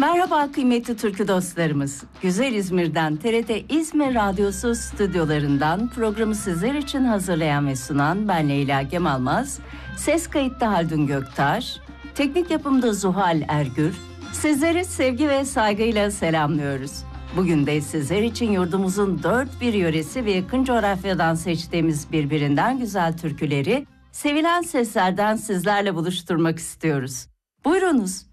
Merhaba kıymetli türkü dostlarımız. Güzel İzmir'den TRT İzmir Radyosu stüdyolarından programı sizler için hazırlayan ve sunan ben Leyla Kemalmaz. Ses kayıtta Haldun Göktaş, teknik yapımda Zuhal Ergür. Sizleri sevgi ve saygıyla selamlıyoruz. Bugün de sizler için yurdumuzun dört bir yöresi ve yakın coğrafyadan seçtiğimiz birbirinden güzel türküleri sevilen seslerden sizlerle buluşturmak istiyoruz. Buyurunuz.